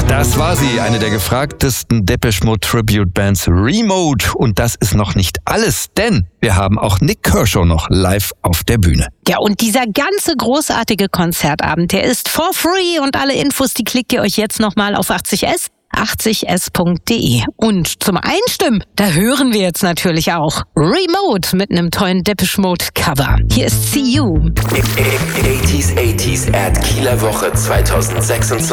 Das war sie, eine der gefragtesten Depeche Mode Tribute Bands, Remote. Und das ist noch nicht alles, denn wir haben auch Nik Kershaw noch live auf der Bühne. Ja, und dieser ganze großartige Konzertabend, der ist for free und alle Infos, die klickt ihr euch jetzt nochmal auf 80s. 80s.de. Und zum Einstimmen, da hören wir jetzt natürlich auch Remote mit einem tollen Depeche Mode Cover. Hier ist See You. 80s at Kieler Woche 2026.